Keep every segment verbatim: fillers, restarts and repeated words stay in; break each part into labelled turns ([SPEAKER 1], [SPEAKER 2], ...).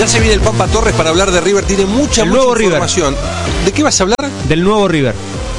[SPEAKER 1] Ya se viene el Pampa Torres para hablar de River, tiene mucha,
[SPEAKER 2] el
[SPEAKER 1] mucha
[SPEAKER 2] nuevo
[SPEAKER 1] información.
[SPEAKER 2] River.
[SPEAKER 1] ¿De qué vas a hablar?
[SPEAKER 2] Del nuevo River.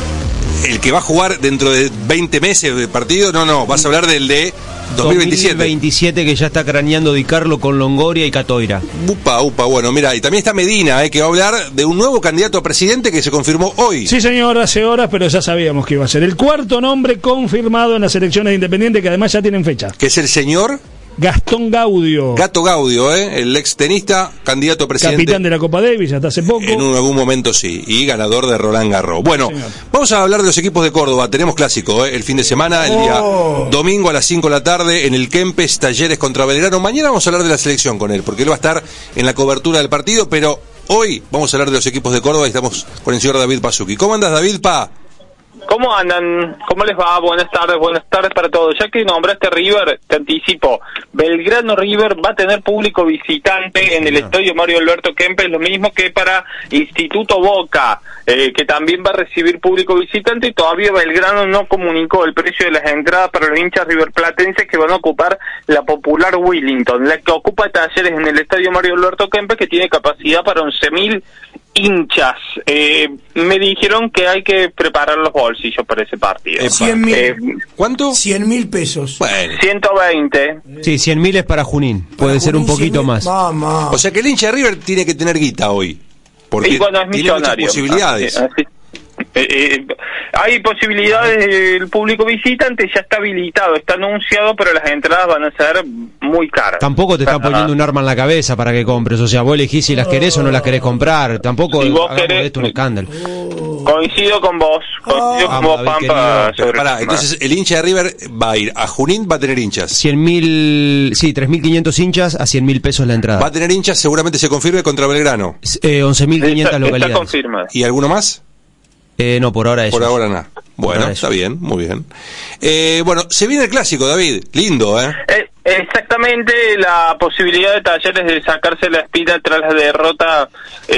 [SPEAKER 1] ¿El que va a jugar dentro de veinte meses de partido? No, no, vas a hablar del de dos mil veintisiete.
[SPEAKER 2] dos mil veintisiete que ya está craneando Di Carlo con Longoria y Catoira.
[SPEAKER 1] Upa, upa, bueno, mira, y también está Medina, eh, que va a hablar de un nuevo candidato a presidente que se confirmó hoy.
[SPEAKER 3] Sí, señor, hace horas, pero ya sabíamos que iba a ser el cuarto nombre confirmado en las elecciones de Independiente, que además ya tienen fecha.
[SPEAKER 1] Que es el señor
[SPEAKER 3] Gastón Gaudio.
[SPEAKER 1] Gato Gaudio, eh, el ex tenista, candidato a presidente.
[SPEAKER 3] Capitán de la Copa Davis hasta hace poco.
[SPEAKER 1] En un, algún momento sí, y ganador de Roland Garros. Bueno,
[SPEAKER 3] sí,
[SPEAKER 1] vamos a hablar de los equipos de Córdoba. Tenemos clásico, eh, el fin de semana, el día
[SPEAKER 3] oh.
[SPEAKER 1] domingo a las cinco de la tarde en el Kempes, Talleres contra Belgrano. Mañana vamos a hablar de la selección con él, porque él va a estar en la cobertura del partido, pero hoy vamos a hablar de los equipos de Córdoba y estamos con el señor David Pasuki. ¿Cómo andas, David Pa?
[SPEAKER 4] ¿Cómo andan? ¿Cómo les va? Buenas tardes, buenas tardes para todos. Ya que nombraste River, te anticipo, Belgrano River va a tener público visitante en el Estadio Mario Alberto Kempes, lo mismo que para Instituto Boca, eh, que también va a recibir público visitante, y todavía Belgrano no comunicó el precio de las entradas para los hinchas riverplatenses que van a ocupar la popular Willington, la que ocupa Talleres en el Estadio Mario Alberto Kempes, que tiene capacidad para once mil hinchas. Eh, me dijeron que hay que preparar los bolsillos para ese partido.
[SPEAKER 5] cien mil.
[SPEAKER 4] Eh,
[SPEAKER 1] ¿Cuánto?
[SPEAKER 5] cien mil pesos.
[SPEAKER 1] Bueno.
[SPEAKER 4] ciento veinte.
[SPEAKER 2] Sí, cien mil es para Junín. Puede
[SPEAKER 5] Para
[SPEAKER 2] ser un
[SPEAKER 5] Junín,
[SPEAKER 2] poquito
[SPEAKER 5] cien mil.
[SPEAKER 2] más.
[SPEAKER 5] Mamá.
[SPEAKER 1] O sea que el hincha de River tiene que tener guita hoy. Porque
[SPEAKER 4] Y bueno, es
[SPEAKER 1] tiene muchas
[SPEAKER 4] millonario.
[SPEAKER 1] posibilidades.
[SPEAKER 4] Así- así- eh, eh, hay posibilidades, el público visitante ya está habilitado, está anunciado, pero las entradas van a ser muy caras.
[SPEAKER 2] Tampoco te está
[SPEAKER 4] Ah,
[SPEAKER 2] poniendo un arma en la cabeza para que compres. O sea, vos elegís si las querés o no las querés comprar. Tampoco
[SPEAKER 4] Si vos
[SPEAKER 2] hagamos
[SPEAKER 4] querés-
[SPEAKER 2] de esto un escándalo.
[SPEAKER 4] Coincido con vos, coincido
[SPEAKER 2] Ah,
[SPEAKER 4] con vos,
[SPEAKER 2] David,
[SPEAKER 4] Pampa.
[SPEAKER 2] querido.
[SPEAKER 1] Pero
[SPEAKER 4] sobre
[SPEAKER 1] pará,
[SPEAKER 4] el tema.
[SPEAKER 1] entonces el hincha de River va a ir a Junín, va a tener hinchas.
[SPEAKER 2] cien mil, sí, tres mil quinientos hinchas a cien mil pesos la entrada.
[SPEAKER 1] Va a tener hinchas, seguramente se confirme contra Belgrano.
[SPEAKER 2] Eh, once mil quinientas
[SPEAKER 4] Está, está
[SPEAKER 2] localidades.
[SPEAKER 4] confirmado.
[SPEAKER 1] ¿Y alguno más?
[SPEAKER 2] Eh, no, por ahora eso.
[SPEAKER 1] Por ahora nada. Bueno,
[SPEAKER 2] ahora
[SPEAKER 1] está
[SPEAKER 2] eso.
[SPEAKER 1] bien, muy bien. Eh, bueno, se viene el clásico, David. Lindo, ¿eh?
[SPEAKER 4] Eh, exactamente, la posibilidad de Talleres de sacarse la espina tras la derrota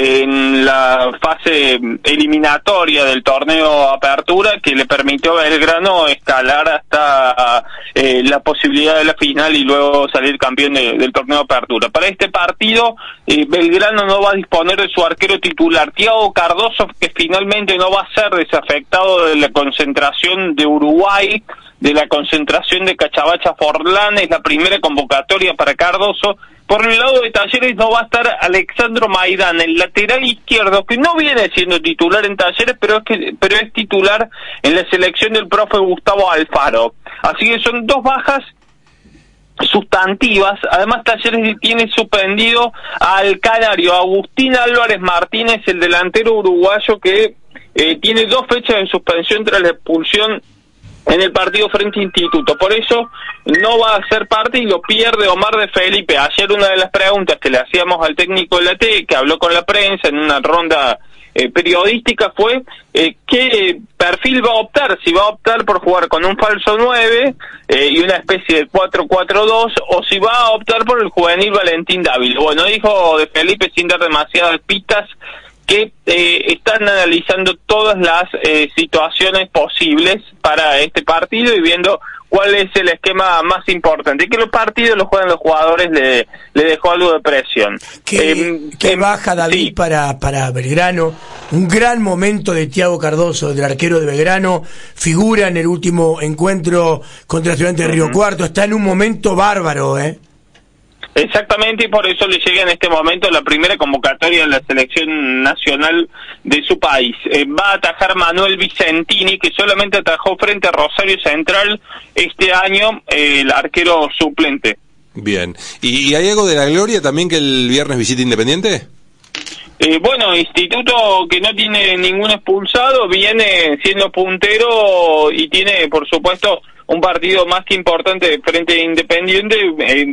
[SPEAKER 4] en la fase eliminatoria del torneo Apertura, que le permitió a Belgrano escalar hasta eh, la posibilidad de la final y luego salir campeón de, del torneo Apertura. Para este partido, eh, Belgrano no va a disponer de su arquero titular, Thiago Cardoso, que finalmente no va a ser desafectado de la concentración de Uruguay, de la concentración de Cachavacha Forlán, es la primera convocatoria para Cardoso. Por el lado de Talleres no va a estar Alexandro Maidán, el lateral izquierdo, que no viene siendo titular en Talleres, pero es que pero es titular en la selección del profe Gustavo Alfaro. Así que son dos bajas sustantivas. Además, Talleres tiene suspendido al canario Agustín Álvarez Martínez, el delantero uruguayo que eh, tiene dos fechas de suspensión tras la expulsión en el partido frente a Instituto. Por eso no va a ser parte y lo pierde Omar de Felipe. Ayer una de las preguntas que le hacíamos al técnico de la T, que habló con la prensa en una ronda eh, periodística, fue eh, qué perfil va a optar, si va a optar por jugar con un falso nueve eh, y una especie de cuatro cuatro dos, o si va a optar por el juvenil Valentín Dávila. Bueno, dijo de Felipe sin dar demasiadas pistas que eh, están analizando todas las eh, situaciones posibles para este partido y viendo cuál es el esquema más importante. Que los partidos los juegan los jugadores, le, le dejó algo de presión.
[SPEAKER 5] ¿Qué,
[SPEAKER 4] Eh,
[SPEAKER 5] qué
[SPEAKER 4] eh,
[SPEAKER 5] baja, David,
[SPEAKER 4] sí.
[SPEAKER 5] para, para Belgrano? Un gran momento de Thiago Cardoso, del arquero de Belgrano, figura en el último encuentro contra Estudiantes de Río
[SPEAKER 4] Uh-huh.
[SPEAKER 5] Cuarto, está en un momento bárbaro, ¿eh?
[SPEAKER 4] Exactamente, y por eso le llega en este momento la primera convocatoria de la selección nacional de su país. Eh, va a atajar Manuel Vicentini, que solamente atajó frente a Rosario Central este año, eh, el arquero suplente.
[SPEAKER 1] Bien. ¿Y, y hay algo de la Gloria también que el viernes visita Independiente?
[SPEAKER 4] Eh, bueno, Instituto, que no tiene ningún expulsado, viene siendo puntero y tiene, por supuesto, un partido más que importante frente a Independiente. Eh,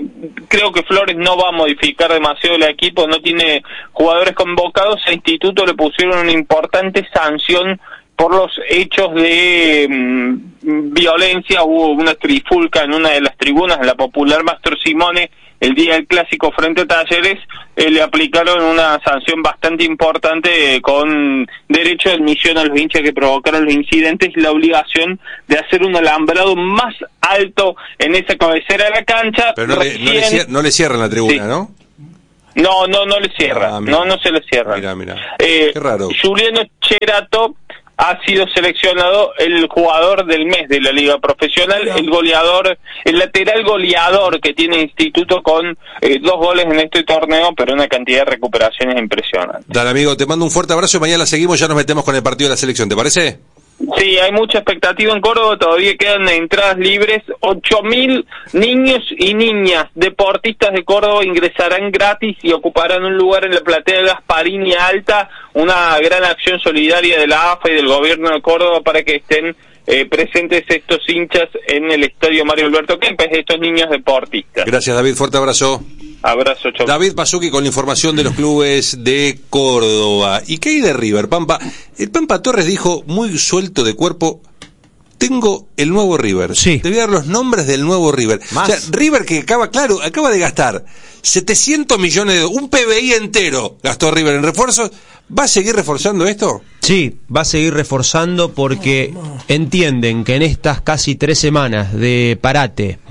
[SPEAKER 4] creo que Flores no va a modificar demasiado el equipo, no tiene jugadores convocados. A Instituto le pusieron una importante sanción por los hechos de mmm, violencia. Hubo una trifulca en una de las tribunas, en la popular Mastro Simone, el día del clásico frente a Talleres. Eh, le aplicaron una sanción bastante importante eh, con derecho de admisión a los hinchas que provocaron los incidentes y la obligación de hacer un alambrado más alto en esa cabecera de la cancha.
[SPEAKER 1] Pero no, le, no, le, cier- no le cierran la tribuna,
[SPEAKER 4] Sí.
[SPEAKER 1] ¿no?
[SPEAKER 4] No, no, no le cierra.
[SPEAKER 1] Ah, mira.
[SPEAKER 4] no, no se le cierra.
[SPEAKER 1] Mira, mira.
[SPEAKER 4] Eh,
[SPEAKER 1] Qué raro.
[SPEAKER 4] Juliano Cherato ha sido seleccionado el jugador del mes de la Liga Profesional, el goleador, el lateral goleador que tiene Instituto con eh, dos goles en este torneo, pero una cantidad de recuperaciones impresionante.
[SPEAKER 1] Dale, amigo, te mando un fuerte abrazo y mañana seguimos, ya nos metemos con el partido de la selección, ¿te parece?
[SPEAKER 4] Sí, hay mucha expectativa en Córdoba, todavía quedan entradas libres, ocho mil niños y niñas deportistas de Córdoba ingresarán gratis y ocuparán un lugar en la platea Gasparini Alta, una gran acción solidaria de la A F A y del gobierno de Córdoba para que estén eh, presentes estos hinchas en el estadio Mario Alberto Kempes, estos niños deportistas.
[SPEAKER 1] Gracias, David, fuerte abrazo.
[SPEAKER 4] Abrazo, chau.
[SPEAKER 1] David Pasuki con la información de los clubes de Córdoba. ¿Y qué hay de River, Pampa? El Pampa Torres dijo, muy suelto de cuerpo, tengo el nuevo River.
[SPEAKER 2] Sí.
[SPEAKER 1] Te voy a dar los nombres del nuevo River.
[SPEAKER 2] Más.
[SPEAKER 1] O sea, River que acaba, claro, acaba de gastar setecientos millones de dólares, un P B I entero gastó River en refuerzos. ¿Va a seguir reforzando esto?
[SPEAKER 2] Sí, va a seguir reforzando porque entienden que en estas casi tres semanas de parate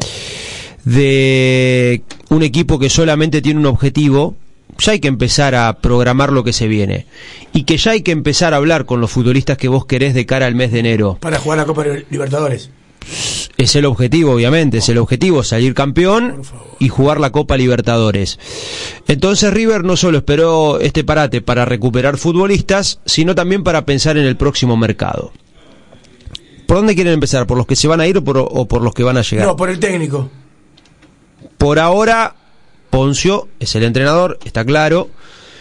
[SPEAKER 2] de un equipo que solamente tiene un objetivo, ya hay que empezar a programar lo que se viene y que ya hay que empezar a hablar con los futbolistas que vos querés de cara al mes de enero.
[SPEAKER 5] Para jugar la Copa Libertadores.
[SPEAKER 2] Es el objetivo, obviamente, es el objetivo salir campeón y jugar la Copa Libertadores. Entonces River no solo esperó este parate para recuperar futbolistas, sino también para pensar en el próximo mercado. ¿Por dónde quieren empezar? ¿Por los que se van a ir o por, o por los que van a llegar?
[SPEAKER 5] No, por el técnico.
[SPEAKER 2] Por ahora, Poncio es el entrenador, está claro,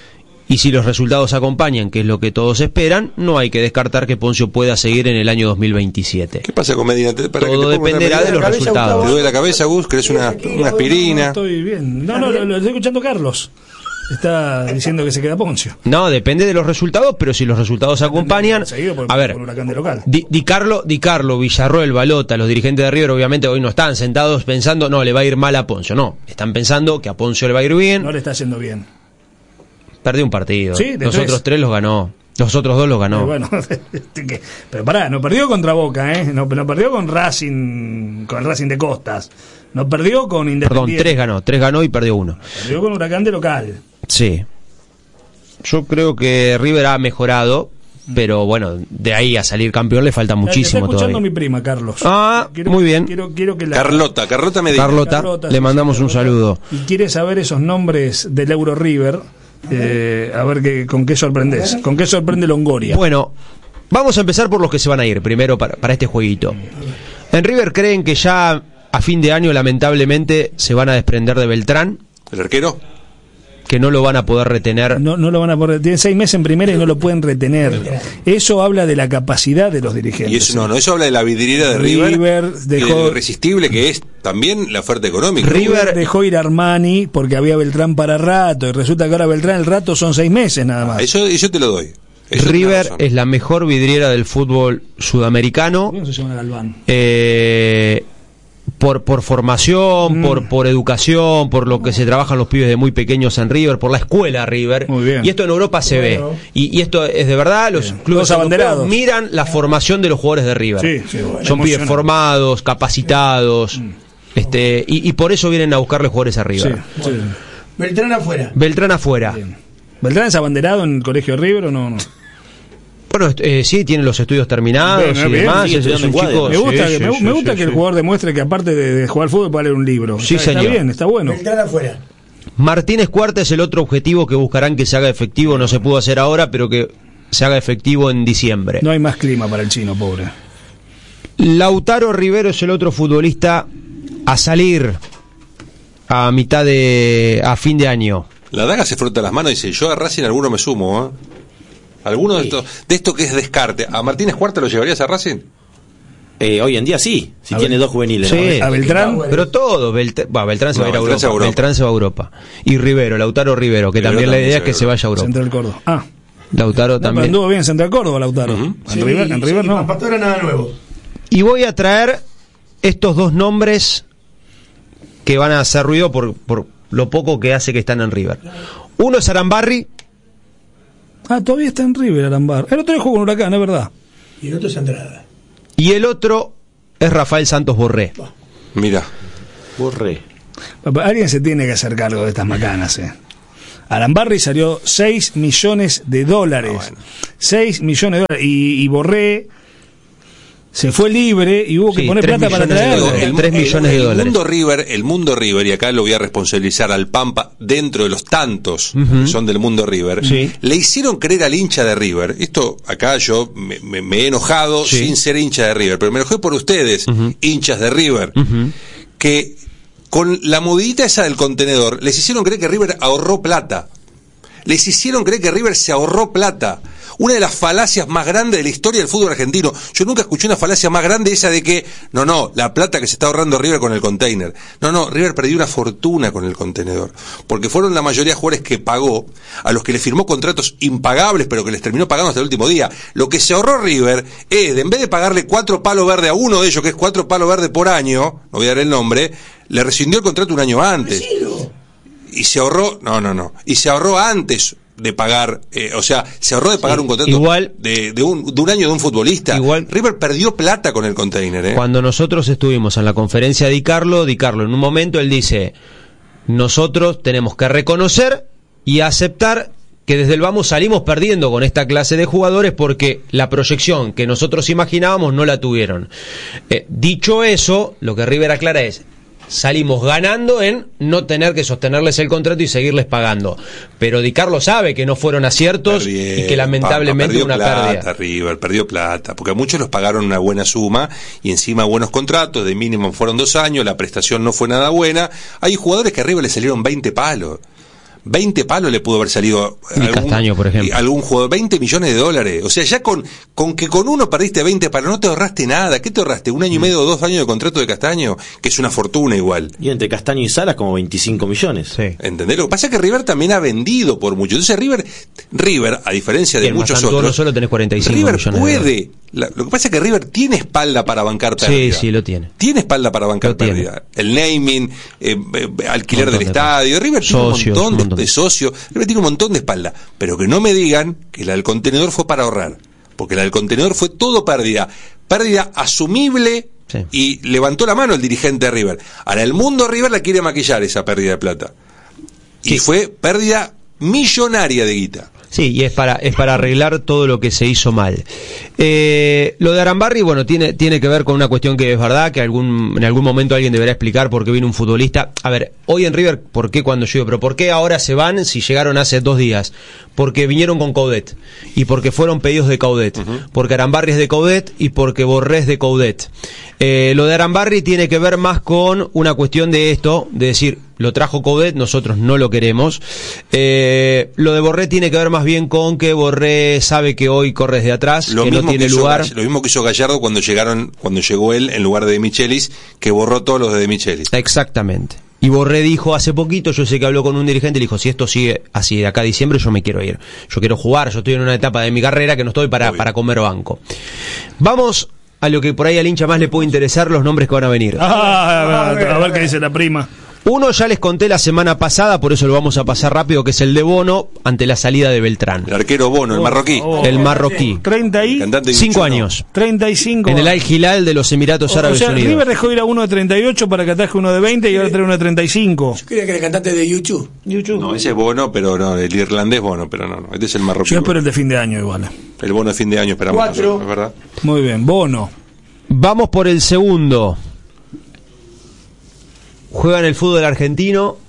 [SPEAKER 2] y si los resultados acompañan, que es lo que todos esperan, no hay que descartar que Poncio pueda seguir en el año dos mil veintisiete.
[SPEAKER 1] ¿Qué pasa con Medina? Para
[SPEAKER 2] Todo
[SPEAKER 1] que te ponga
[SPEAKER 2] dependerá
[SPEAKER 1] una
[SPEAKER 2] de los
[SPEAKER 1] medida.
[SPEAKER 2] resultados.
[SPEAKER 1] ¿Te duele la cabeza, Gus? ¿Querés una, una aspirina?
[SPEAKER 3] No, estoy bien. No, no, lo, lo estoy escuchando Carlos. Está diciendo que se queda Poncio.
[SPEAKER 2] No, depende de los resultados, pero si los resultados acompañan...
[SPEAKER 3] Seguido por,
[SPEAKER 2] A ver,
[SPEAKER 3] por Huracán de local.
[SPEAKER 2] Di, Di Carlo, Di Carlo, Villarroel, Balota, los dirigentes de River obviamente hoy no están sentados pensando, no, le va a ir mal a Poncio. No, están pensando que a Poncio le va a ir bien.
[SPEAKER 3] No le está yendo bien.
[SPEAKER 2] Perdió un partido.
[SPEAKER 3] Sí, de
[SPEAKER 2] los
[SPEAKER 3] tres.
[SPEAKER 2] otros tres los ganó. Los otros dos los ganó.
[SPEAKER 3] Eh, bueno, pero pará, no perdió contra Boca, ¿eh? No, no perdió con Racing, con el Racing de Costas. No perdió con Independiente.
[SPEAKER 2] Perdón, tres ganó. Tres ganó y perdió uno.
[SPEAKER 3] Perdió con Huracán de local.
[SPEAKER 2] Sí. Yo creo que River ha mejorado, pero bueno, de ahí a salir campeón le falta muchísimo
[SPEAKER 3] está escuchando
[SPEAKER 2] todavía.
[SPEAKER 3] mi prima, Carlos.
[SPEAKER 2] Ah,
[SPEAKER 3] Quiero-
[SPEAKER 2] muy bien.
[SPEAKER 3] Quiero, quiero que la...
[SPEAKER 1] Carlota, Carlota Medina.
[SPEAKER 2] Carlota,
[SPEAKER 3] Carlota,
[SPEAKER 2] le
[SPEAKER 3] sí,
[SPEAKER 2] mandamos
[SPEAKER 3] sí,
[SPEAKER 2] un
[SPEAKER 3] Carlota.
[SPEAKER 2] saludo.
[SPEAKER 3] Y quiere saber esos nombres del Euro River. Eh, a ver que, con qué sorprendes. ¿Con qué sorprende Longoria?
[SPEAKER 2] Bueno, vamos a empezar por los que se van a ir primero para, para este jueguito. En River creen que ya a fin de año lamentablemente se van a desprender de Beltrán,
[SPEAKER 1] ¿El arquero?
[SPEAKER 2] que no lo van a poder retener.
[SPEAKER 3] No, no lo van a poder. Tienen seis meses en primera y no lo pueden retener. Eso habla de la capacidad de los dirigentes.
[SPEAKER 1] Y eso no, no, eso habla de la vidriera de River,
[SPEAKER 3] River
[SPEAKER 1] y
[SPEAKER 3] dejó-
[SPEAKER 1] de lo irresistible que es también la oferta económica.
[SPEAKER 3] River dejó ir a Armani porque había Beltrán para rato y resulta que ahora Beltrán el rato son seis meses nada más.
[SPEAKER 1] Ah, eso, eso te lo doy. Eso tenés
[SPEAKER 2] River
[SPEAKER 1] razón.
[SPEAKER 2] es la mejor vidriera del fútbol sudamericano.
[SPEAKER 3] ¿Cómo se llama Galván?
[SPEAKER 2] Eh, por por formación,
[SPEAKER 3] Mm.
[SPEAKER 2] por por educación, por lo que se trabajan los pibes de muy pequeños en River, por la escuela River.
[SPEAKER 3] Muy bien.
[SPEAKER 2] Y esto en Europa se
[SPEAKER 5] Bueno.
[SPEAKER 2] ve. Y, y esto es de verdad, los
[SPEAKER 3] Bien.
[SPEAKER 2] clubes
[SPEAKER 3] Todos abanderados.
[SPEAKER 2] europeos miran la formación de los jugadores de River.
[SPEAKER 3] Sí, sí, bueno,
[SPEAKER 2] Son pibes
[SPEAKER 3] emocionante.
[SPEAKER 2] formados, capacitados, este y, y por eso vienen a buscarle jugadores a
[SPEAKER 3] Sí,
[SPEAKER 2] River.
[SPEAKER 3] sí.
[SPEAKER 5] Beltrán afuera.
[SPEAKER 2] Beltrán afuera.
[SPEAKER 3] Bien. ¿Beltrán es abanderado en el colegio de River o no? no?
[SPEAKER 2] Bueno, est- eh, sí, tiene los estudios terminados
[SPEAKER 3] Bien,
[SPEAKER 2] y
[SPEAKER 3] bien.
[SPEAKER 2] demás.
[SPEAKER 6] Sigue
[SPEAKER 2] Es, es un
[SPEAKER 6] estudiando en
[SPEAKER 2] chico.
[SPEAKER 6] Cuadra.
[SPEAKER 3] Me gusta,
[SPEAKER 2] sí,
[SPEAKER 3] que, me,
[SPEAKER 2] sí,
[SPEAKER 3] me
[SPEAKER 2] sí,
[SPEAKER 3] gusta
[SPEAKER 2] sí,
[SPEAKER 3] que el
[SPEAKER 2] sí.
[SPEAKER 3] jugador demuestre que aparte de, de jugar al fútbol puede leer un libro.
[SPEAKER 2] Sí,
[SPEAKER 3] está, está
[SPEAKER 2] señor.
[SPEAKER 3] bien, está bueno.
[SPEAKER 5] Beltrán afuera.
[SPEAKER 2] Martínez Cuarta es el otro objetivo que buscarán que se haga efectivo, no se pudo hacer ahora, pero que se haga efectivo en diciembre.
[SPEAKER 3] No hay más clima para el chino, pobre.
[SPEAKER 2] Lautaro Rivero es el otro futbolista a salir a mitad de a fin de año.
[SPEAKER 1] La daga se frota las manos y dice, yo a Racing alguno me sumo, ¿eh? ¿Alguno de estos, de esto que es descarte? ¿A Martínez Cuarta lo llevarías a Racing?
[SPEAKER 6] Eh, hoy en día sí, si
[SPEAKER 3] A
[SPEAKER 6] tiene
[SPEAKER 3] ver.
[SPEAKER 6] dos juveniles.
[SPEAKER 2] Sí.
[SPEAKER 3] A Beltrán,
[SPEAKER 2] Pero todo, Belt- bah, Beltrán se
[SPEAKER 1] No,
[SPEAKER 2] va a ir a
[SPEAKER 1] Beltrán
[SPEAKER 2] Europa.
[SPEAKER 1] se va a Europa.
[SPEAKER 2] Beltrán se va a Europa. Y Rivero, Lautaro Rivero, que
[SPEAKER 1] Rivero
[SPEAKER 2] también la
[SPEAKER 1] también
[SPEAKER 2] idea
[SPEAKER 1] se
[SPEAKER 2] es que
[SPEAKER 1] va
[SPEAKER 2] se
[SPEAKER 1] a
[SPEAKER 2] vaya a Europa.
[SPEAKER 3] Central Córdoba. Ah,
[SPEAKER 2] Lautaro
[SPEAKER 3] no, pero
[SPEAKER 2] también.
[SPEAKER 3] anduvo bien Central Córdoba, Lautaro.
[SPEAKER 1] Ujú.
[SPEAKER 3] En
[SPEAKER 5] Sí,
[SPEAKER 3] River, en River
[SPEAKER 5] sí,
[SPEAKER 3] no.
[SPEAKER 5] Pastora nada nuevo.
[SPEAKER 2] Y voy a traer estos dos nombres que van a hacer ruido por, por lo poco que hace que están en River. Uno es Arambarri,
[SPEAKER 3] Ah, todavía está en River, Arambar. El otro día jugó con Huracán, es verdad.
[SPEAKER 5] Y el otro es Andrada.
[SPEAKER 2] y el otro es Rafael Santos Borré.
[SPEAKER 1] Mira,
[SPEAKER 6] Borré.
[SPEAKER 3] Alguien se tiene que hacer cargo de estas macanas, eh. Arambarri salió seis millones de dólares.
[SPEAKER 1] Ah, bueno.
[SPEAKER 3] seis millones de dólares. Y, y Borré se fue libre y hubo que
[SPEAKER 2] Sí,
[SPEAKER 3] poner
[SPEAKER 2] tres
[SPEAKER 3] plata para
[SPEAKER 2] millones de
[SPEAKER 3] traerlo.
[SPEAKER 2] dólares.
[SPEAKER 1] El,
[SPEAKER 2] tres
[SPEAKER 1] el-
[SPEAKER 2] millones de
[SPEAKER 1] el
[SPEAKER 2] dólares.
[SPEAKER 1] mundo River, el mundo River, y acá lo voy a responsabilizar al Pampa, dentro de los tantos
[SPEAKER 2] Ujú.
[SPEAKER 1] que son del mundo River,
[SPEAKER 2] Sí.
[SPEAKER 1] le hicieron creer al hincha de River, esto acá yo me, me- me he enojado
[SPEAKER 2] Sí.
[SPEAKER 1] sin ser hincha de River, pero me enojé por ustedes,
[SPEAKER 2] Ujú.
[SPEAKER 1] hinchas de River,
[SPEAKER 2] Ujú.
[SPEAKER 1] que con la movidita esa del contenedor, les hicieron creer que River ahorró plata. Les hicieron creer que River se ahorró plata. Una de las falacias más grandes de la historia del fútbol argentino. Yo nunca escuché una falacia más grande, esa de que, no, no, la plata que se está ahorrando River con el container. No, no, River perdió una fortuna con el contenedor. Porque fueron la mayoría de jugadores que pagó, a los que le firmó contratos impagables, pero que les terminó pagando hasta el último día. Lo que se ahorró River es, de, en vez de pagarle cuatro palos verdes a uno de ellos, que es cuatro palos verdes por año, no voy a dar el nombre, le rescindió el contrato un año antes. Y se ahorró, no, no, no, y se ahorró antes de pagar, eh, o sea, se ahorró de pagar
[SPEAKER 2] Sí,
[SPEAKER 1] un contrato
[SPEAKER 2] igual-
[SPEAKER 1] de, de, un, de un año de un futbolista.
[SPEAKER 2] Igual-
[SPEAKER 1] River perdió plata con el container, ¿eh?
[SPEAKER 2] Cuando nosotros estuvimos en la conferencia de Di Carlo, Di Carlo en un momento él dice, nosotros tenemos que reconocer y aceptar que desde el vamos salimos perdiendo con esta clase de jugadores porque la proyección que nosotros imaginábamos no la tuvieron. Eh, dicho eso, lo que River aclara es, salimos ganando en no tener que sostenerles el contrato y seguirles pagando. Pero Di Carlo sabe que no fueron aciertos
[SPEAKER 1] Perdieron,
[SPEAKER 2] y que lamentablemente
[SPEAKER 1] Pampa, perdió
[SPEAKER 2] una
[SPEAKER 1] plata,
[SPEAKER 2] pérdida.
[SPEAKER 1] River, perdió plata, porque a muchos los pagaron una buena suma y encima buenos contratos, de mínimo fueron dos años, la prestación no fue nada buena. Hay jugadores que a River le salieron veinte palos. veinte palos le pudo haber salido
[SPEAKER 2] Y Castaño, por ejemplo.
[SPEAKER 1] algún jugador, veinte millones de dólares. O sea, ya con, con que con uno perdiste veinte palos, no te ahorraste nada. ¿Qué te ahorraste? ¿Un año y medio o dos años de contrato de Castaño? Que es una fortuna igual.
[SPEAKER 6] Y entre Castaño y Salas como veinticinco millones.
[SPEAKER 2] Sí.
[SPEAKER 1] ¿Entendés? Lo que pasa es que River también ha vendido por mucho. Entonces River, River, a diferencia de
[SPEAKER 2] Y en
[SPEAKER 1] muchos
[SPEAKER 2] Mastantuono
[SPEAKER 1] otros,
[SPEAKER 2] solo tenés cuarenta y cinco
[SPEAKER 1] River
[SPEAKER 2] millones de
[SPEAKER 1] puede. La- lo que pasa es que River tiene espalda para bancar
[SPEAKER 2] Sí,
[SPEAKER 1] pérdida.
[SPEAKER 2] sí, lo tiene.
[SPEAKER 1] Tiene espalda para bancar
[SPEAKER 2] Lo tiene.
[SPEAKER 1] pérdida. El naming, eh, eh, alquiler
[SPEAKER 2] Montón
[SPEAKER 1] del
[SPEAKER 2] de
[SPEAKER 1] estadio. River tiene
[SPEAKER 2] Socios,
[SPEAKER 1] un montón,
[SPEAKER 2] un
[SPEAKER 1] de,
[SPEAKER 2] montón.
[SPEAKER 1] de socios. River tiene un montón de espalda. Pero que no me digan que la del contenedor fue para ahorrar. Porque la del contenedor fue todo pérdida. Pérdida asumible.
[SPEAKER 2] Sí.
[SPEAKER 1] Y levantó la mano el dirigente de River. Ahora el mundo River la quiere maquillar esa pérdida de plata. Y
[SPEAKER 2] Sí.
[SPEAKER 1] fue pérdida millonaria de guita.
[SPEAKER 2] Sí, y es para es para arreglar todo lo que se hizo mal. Eh, lo de Arambarri, bueno, tiene tiene que ver con una cuestión que es verdad, que algún en algún momento alguien deberá explicar por qué vino un futbolista. A ver, hoy en River, ¿por qué cuando yo? Pero ¿por qué ahora se van si llegaron hace dos días? Porque vinieron con Coudet y porque fueron pedidos de Coudet. Uh-huh. Porque Arambarri es de Coudet y porque Borré es de Coudet. Eh, lo de Arambarri tiene que ver más con una cuestión de esto, de decir, lo trajo Coudet, nosotros no lo queremos. Eh, lo de Borré tiene que ver más bien con que Borré sabe que hoy corre desde atrás,
[SPEAKER 1] Lo
[SPEAKER 2] que
[SPEAKER 1] mismo
[SPEAKER 2] no tiene
[SPEAKER 1] que hizo
[SPEAKER 2] lugar.
[SPEAKER 1] Gall- lo mismo que hizo Gallardo cuando llegaron, cuando llegó él en lugar de De Michelis, que borró todos los de De Michelis.
[SPEAKER 2] Exactamente. Y Borré dijo hace poquito, yo sé que habló con un dirigente y le dijo, si esto sigue así de acá a diciembre, yo me quiero ir. Yo quiero jugar, yo estoy en una etapa de mi carrera que no estoy para, para comer banco. Vamos a lo que por ahí al hincha más le puede interesar, los nombres que van a venir.
[SPEAKER 3] Ah, a ver, a ver qué dice la prima.
[SPEAKER 2] Uno ya les conté la semana pasada, por eso lo vamos a pasar rápido, que es el de Bono ante la salida de Beltrán.
[SPEAKER 1] El arquero Bono, el marroquí.
[SPEAKER 3] Oh,
[SPEAKER 2] El marroquí.
[SPEAKER 3] treinta y
[SPEAKER 1] Cantante de
[SPEAKER 2] Cinco
[SPEAKER 1] Michuno.
[SPEAKER 2] años.
[SPEAKER 3] treinta y cinco.
[SPEAKER 2] En el Al Hilal de los Emiratos
[SPEAKER 3] O
[SPEAKER 2] Árabes
[SPEAKER 3] sea,
[SPEAKER 2] Unidos.
[SPEAKER 3] River dejó ir a uno de treinta y ocho para que ataje uno de veinte y ahora trae uno de treinta y cinco.
[SPEAKER 5] Yo creía que era el cantante de YouTube.
[SPEAKER 3] YouTube.
[SPEAKER 1] No, ese es Bono, pero no, el irlandés Bono, pero no, no, este es el marroquí.
[SPEAKER 3] Yo espero el de fin de año igual.
[SPEAKER 1] El Bono de fin de año esperamos
[SPEAKER 5] Cuatro.
[SPEAKER 1] nosotros, es verdad.
[SPEAKER 3] Muy bien, Bono.
[SPEAKER 2] Vamos por el segundo. Juega en el fútbol argentino.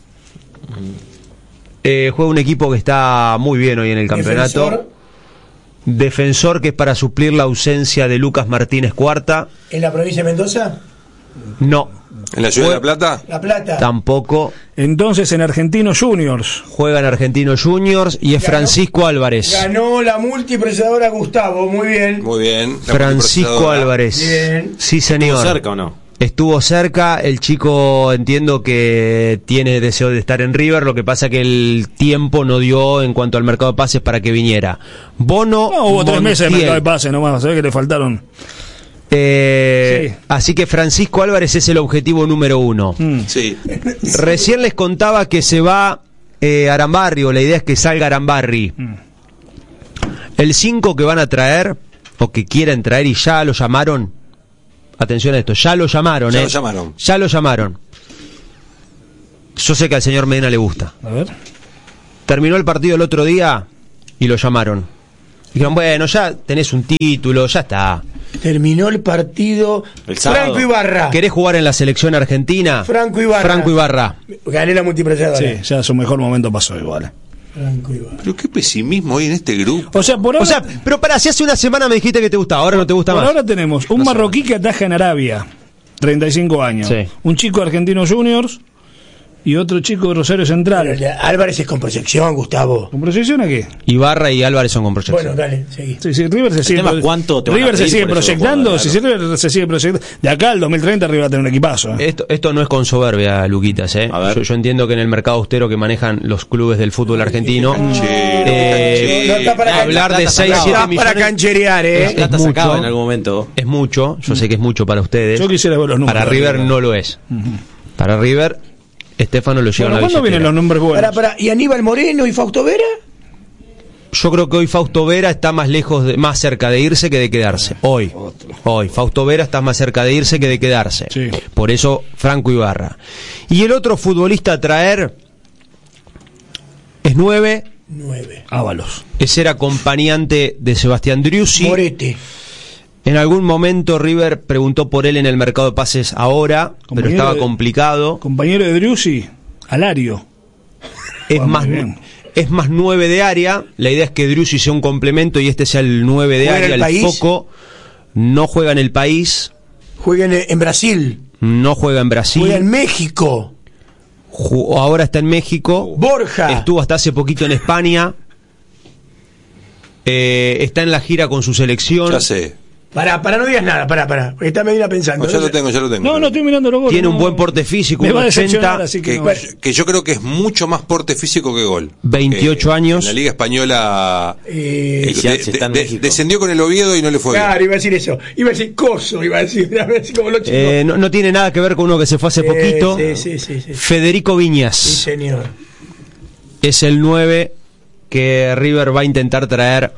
[SPEAKER 2] Eh, juega un equipo que está muy bien hoy en el campeonato.
[SPEAKER 5] Defensor,
[SPEAKER 2] Defensor, que es para suplir la ausencia de Lucas Martínez Cuarta.
[SPEAKER 5] en la provincia de Mendoza,
[SPEAKER 2] No,
[SPEAKER 1] ¿En la ciudad de La Plata?
[SPEAKER 5] La Plata.
[SPEAKER 2] tampoco.
[SPEAKER 3] Entonces en Argentinos Juniors.
[SPEAKER 2] Juega en Argentinos Juniors y es
[SPEAKER 5] Ganó.
[SPEAKER 2] Francisco Álvarez.
[SPEAKER 5] Ganó la multiprocesadora Gustavo, muy bien.
[SPEAKER 1] Muy bien. La
[SPEAKER 2] Francisco
[SPEAKER 1] multiprocesadora.
[SPEAKER 2] Álvarez.
[SPEAKER 5] Bien.
[SPEAKER 2] Sí, señor.
[SPEAKER 6] ¿Estuvo cerca o no?
[SPEAKER 2] Estuvo cerca, el chico entiendo que tiene deseo de estar en River, lo que pasa que el tiempo no dio en cuanto al mercado de pases para que viniera. Bono,
[SPEAKER 3] No, hubo tres meses de
[SPEAKER 2] Montiel.
[SPEAKER 3] mercado de pase nomás, ¿sabes que le faltaron?
[SPEAKER 2] Eh,
[SPEAKER 3] Sí.
[SPEAKER 2] Así que Francisco Álvarez es el objetivo número uno.
[SPEAKER 3] Mm.
[SPEAKER 1] Sí.
[SPEAKER 2] Recién les contaba que se va eh, Arambarri, o la idea es que salga Arambarri.
[SPEAKER 3] Mm.
[SPEAKER 2] El cinco que van a traer, o que quieren traer y ya lo llamaron, atención a esto, ya lo llamaron,
[SPEAKER 1] Ya
[SPEAKER 2] eh.
[SPEAKER 1] lo llamaron.
[SPEAKER 2] Ya lo llamaron. Yo sé que al señor Medina le gusta.
[SPEAKER 3] A ver.
[SPEAKER 2] Terminó el partido el otro día y lo llamaron. Dijeron, bueno, ya tenés un título, ya está.
[SPEAKER 5] Terminó el partido.
[SPEAKER 6] El sábado.
[SPEAKER 5] Franco Ibarra.
[SPEAKER 2] ¿Querés jugar en la selección argentina?
[SPEAKER 5] Franco Ibarra.
[SPEAKER 2] Franco Ibarra.
[SPEAKER 5] Gané la multipreciadora.
[SPEAKER 3] Sí, ya su mejor momento pasó igual.
[SPEAKER 5] Franco Ibarra.
[SPEAKER 1] Pero qué pesimismo hay en este grupo.
[SPEAKER 3] O sea, por ahora,
[SPEAKER 2] O sea, pero para, si hace una semana me dijiste que te gustaba, ahora no te gusta
[SPEAKER 3] por
[SPEAKER 2] más.
[SPEAKER 3] ahora tenemos un marroquí que ataja en Arabia, treinta y cinco años.
[SPEAKER 2] Sí.
[SPEAKER 3] Un chico argentino juniors y otro chico de Rosario
[SPEAKER 5] Pero
[SPEAKER 3] Central.
[SPEAKER 5] el de Álvarez es con proyección, Gustavo.
[SPEAKER 3] ¿Con proyección a qué?
[SPEAKER 2] Ibarra y Álvarez son con proyección.
[SPEAKER 5] Bueno, dale, seguí.
[SPEAKER 3] Sí, sí, River se sigue,
[SPEAKER 6] tema es cuánto te van a
[SPEAKER 3] River se
[SPEAKER 6] pedir
[SPEAKER 3] sigue
[SPEAKER 6] por esos
[SPEAKER 3] proyectando,
[SPEAKER 6] jugadores,
[SPEAKER 3] si
[SPEAKER 6] claro.
[SPEAKER 3] River se sigue proyectando, de acá al dos mil treinta River va a tener un equipazo. ¿eh?
[SPEAKER 2] Esto, esto no es con soberbia, Luquitas, ¿eh?
[SPEAKER 6] A ver.
[SPEAKER 2] Yo, yo entiendo que en el mercado austero que manejan los clubes del fútbol argentino, eh,
[SPEAKER 5] No está para
[SPEAKER 2] hablar
[SPEAKER 5] cancherear.
[SPEAKER 2] de
[SPEAKER 6] plata
[SPEAKER 2] seis,
[SPEAKER 6] sacada.
[SPEAKER 2] siete
[SPEAKER 5] Está
[SPEAKER 2] millones
[SPEAKER 5] para cancherear,
[SPEAKER 6] La
[SPEAKER 5] ¿eh?
[SPEAKER 6] plata
[SPEAKER 2] es
[SPEAKER 6] se acaba
[SPEAKER 2] mucho.
[SPEAKER 6] en algún momento.
[SPEAKER 2] es mucho. Yo sé que es mucho para ustedes.
[SPEAKER 3] Yo quisiera ver los números.
[SPEAKER 2] Para River no lo es. Para River, Estefano lo lleva
[SPEAKER 3] Bueno,
[SPEAKER 2] a la
[SPEAKER 3] ¿cuándo vienen los
[SPEAKER 2] billetera.
[SPEAKER 3] nombres buenos?
[SPEAKER 5] Para, para. ¿Y Aníbal Moreno y Fausto Vera?
[SPEAKER 2] Yo creo que hoy Fausto Vera está más lejos, de, más cerca de irse que de quedarse. Hoy, hoy Fausto Vera está más cerca de irse que de quedarse.
[SPEAKER 3] Sí.
[SPEAKER 2] Por eso Franco Ibarra. Y el otro futbolista a traer es nueve,
[SPEAKER 5] Nueve.
[SPEAKER 3] Ábalos.
[SPEAKER 2] es ser acompañante de Sebastián Driussi.
[SPEAKER 5] Morete.
[SPEAKER 2] En algún momento River preguntó por él en el mercado de pases ahora, pero
[SPEAKER 3] Compañero
[SPEAKER 2] estaba
[SPEAKER 3] de-
[SPEAKER 2] complicado.
[SPEAKER 3] Compañero de Driussi, Alario.
[SPEAKER 2] Es
[SPEAKER 3] Juega
[SPEAKER 2] más,
[SPEAKER 3] muy bien.
[SPEAKER 2] es más nueve de área. La idea es que Driussi sea un complemento y este sea el nueve de
[SPEAKER 5] ¿Juega en
[SPEAKER 2] área,
[SPEAKER 5] el
[SPEAKER 2] el
[SPEAKER 5] país?
[SPEAKER 2] foco. No juega en el país,
[SPEAKER 5] Juega en, en Brasil.
[SPEAKER 2] no juega en Brasil.
[SPEAKER 5] Juega en México.
[SPEAKER 2] Ju- ahora está en México.
[SPEAKER 5] Borja.
[SPEAKER 2] Estuvo hasta hace poquito en España. Eh, está en la gira con su selección.
[SPEAKER 1] Ya sé.
[SPEAKER 5] Pará, pará, no digas nada, pará, pará. Porque está Medina pensando.
[SPEAKER 1] No, ya lo tengo, ya lo tengo.
[SPEAKER 3] No, no estoy mirando los goles.
[SPEAKER 2] Tiene un
[SPEAKER 3] no.
[SPEAKER 2] buen porte físico,
[SPEAKER 3] Me
[SPEAKER 2] un
[SPEAKER 3] va a decepcionar,
[SPEAKER 2] ochenta,
[SPEAKER 3] así que,
[SPEAKER 1] Que,
[SPEAKER 3] no.
[SPEAKER 1] que yo creo que es mucho más porte físico que gol.
[SPEAKER 2] veintiocho
[SPEAKER 1] Eh,
[SPEAKER 2] años.
[SPEAKER 1] En la Liga Española
[SPEAKER 5] Eh,
[SPEAKER 1] eh,
[SPEAKER 6] si
[SPEAKER 1] de-
[SPEAKER 6] está en
[SPEAKER 1] de-
[SPEAKER 6] México.
[SPEAKER 1] descendió con el Oviedo y no le fue
[SPEAKER 5] Claro,
[SPEAKER 1] bien.
[SPEAKER 5] iba a decir eso. Iba a decir coso, iba a decir, iba a decir como los chicos.
[SPEAKER 2] Eh, no, no tiene nada que ver con uno que se fue hace
[SPEAKER 5] Eh,
[SPEAKER 2] poquito.
[SPEAKER 5] Sí, sí, sí, sí.
[SPEAKER 2] Federico
[SPEAKER 5] Sí,
[SPEAKER 2] Viñas
[SPEAKER 5] señor.
[SPEAKER 2] es el nueve que River va a intentar traer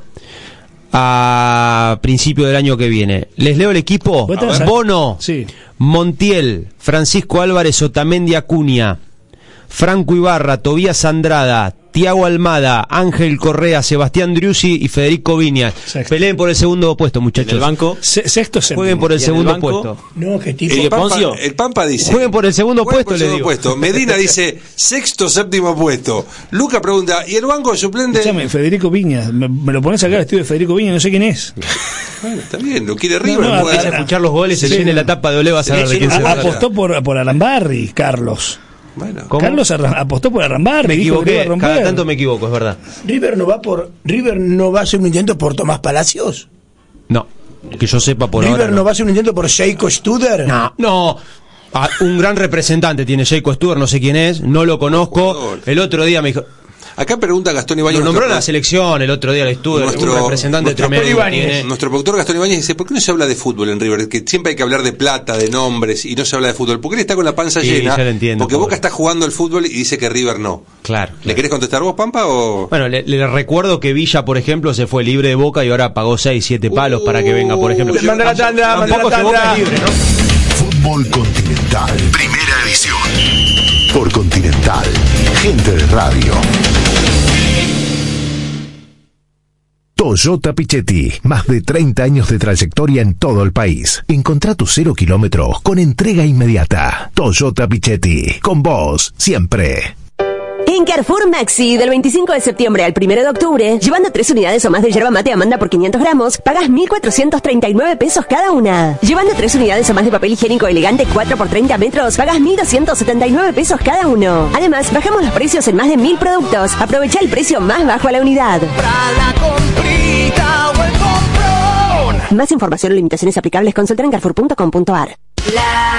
[SPEAKER 2] a principio del año que viene. Les leo el equipo.
[SPEAKER 3] ¿Vos estás-
[SPEAKER 2] Bono,
[SPEAKER 3] Sí.
[SPEAKER 2] Montiel, Francisco Álvarez, Otamendi Acuña, Franco Ibarra, Tobías Andrada, Tiago Almada, Ángel Correa, Sebastián Driussi y Federico Viñas.
[SPEAKER 3] Sexto.
[SPEAKER 2] Peleen por el segundo puesto,
[SPEAKER 6] En
[SPEAKER 2] muchachos.
[SPEAKER 6] el banco.
[SPEAKER 3] Se- sexto séptimo.
[SPEAKER 2] Jueguen por el
[SPEAKER 6] ¿Y en el
[SPEAKER 2] segundo
[SPEAKER 6] banco?
[SPEAKER 2] puesto.
[SPEAKER 5] No, qué tipo.
[SPEAKER 6] Eh,
[SPEAKER 1] El Pampa,
[SPEAKER 6] Poncio.
[SPEAKER 1] el Pampa dice.
[SPEAKER 2] Jueguen por el segundo
[SPEAKER 1] Jueguen
[SPEAKER 2] puesto,
[SPEAKER 1] por el
[SPEAKER 2] le
[SPEAKER 1] segundo
[SPEAKER 2] digo.
[SPEAKER 1] puesto. Medina dice sexto, séptimo puesto. Luca pregunta, ¿y el banco de suplente?
[SPEAKER 3] Escuchame, Federico Viñas. Me, me lo pones acá vestido de Federico Viñas, no sé quién es.
[SPEAKER 1] Bueno, está bien, lo quiere River.
[SPEAKER 3] No, no,
[SPEAKER 1] puede
[SPEAKER 3] a-
[SPEAKER 1] hacer.
[SPEAKER 2] Empieza a escuchar los goles, se
[SPEAKER 3] Sí.
[SPEAKER 2] llene la tapa de Oleva a ver de quién se
[SPEAKER 3] A-
[SPEAKER 2] trata.
[SPEAKER 3] apostó por, por Arambarri, Carlos.
[SPEAKER 1] Bueno,
[SPEAKER 2] ¿Cómo?
[SPEAKER 3] Carlos arra- apostó por Arambarri.
[SPEAKER 2] Me
[SPEAKER 3] dijo que iba
[SPEAKER 2] equivoqué,
[SPEAKER 3] a romper.
[SPEAKER 2] cada tanto me equivoco, es verdad.
[SPEAKER 5] River no va por River no va a hacer un intento por Tomás Palacios.
[SPEAKER 2] No, que yo sepa por
[SPEAKER 5] River
[SPEAKER 2] ahora.
[SPEAKER 5] no. va a hacer un intento por Sheiko Studer.
[SPEAKER 2] No, no. Ah, un gran representante tiene Jacob Studer, no sé quién es, no lo conozco.
[SPEAKER 1] Jugador.
[SPEAKER 2] El otro día me dijo,
[SPEAKER 1] acá pregunta Gastón
[SPEAKER 2] lo
[SPEAKER 1] Ibáñez.
[SPEAKER 2] nombró en
[SPEAKER 1] nuestro-
[SPEAKER 2] la selección el otro día, el Studer,
[SPEAKER 1] Nuestro-
[SPEAKER 2] un representante
[SPEAKER 1] nuestro
[SPEAKER 2] tremendo.
[SPEAKER 5] Ibáñez.
[SPEAKER 2] tiene.
[SPEAKER 1] Nuestro productor Gastón Ibáñez dice, ¿por qué no se habla de fútbol en River? Que siempre hay que hablar de plata, de nombres, y no se habla de fútbol. ¿Por qué él está con la panza
[SPEAKER 2] Sí,
[SPEAKER 1] llena?
[SPEAKER 2] ya lo entiendo,
[SPEAKER 1] Porque
[SPEAKER 2] pobre.
[SPEAKER 1] Boca está jugando el fútbol y dice que River no.
[SPEAKER 2] Claro.
[SPEAKER 1] ¿Le querés contestar vos, Pampa, o...?
[SPEAKER 2] Bueno, le, le recuerdo que Villa, por ejemplo, se fue libre de Boca y ahora pagó seis, siete palos para que venga, por ejemplo.
[SPEAKER 1] Uy,
[SPEAKER 5] Manda la tanda, manda
[SPEAKER 2] Tampoco
[SPEAKER 5] la
[SPEAKER 2] que Boca
[SPEAKER 5] tanda.
[SPEAKER 2] es libre, ¿no?
[SPEAKER 7] Fútbol Continental. Primera edición. Por Continental. Gente de radio. Toyota Pichetti. Más de treinta años de trayectoria en todo el país. Encontrá tu cero kilómetros con entrega inmediata. Toyota Pichetti. Con vos, siempre.
[SPEAKER 8] En Carrefour Maxi, del veinticinco de septiembre al primero de octubre, llevando tres unidades o más de yerba mate Amanda por quinientos gramos, pagas mil cuatrocientos treinta y nueve pesos cada una. Llevando tres unidades o más de papel higiénico elegante cuatro por treinta metros, pagas mil doscientos setenta y nueve pesos cada uno. Además, bajamos los precios en más de mil productos. Aprovecha el precio más bajo a la unidad. Más información o limitaciones aplicables, consulta en carrefour punto com punto ar.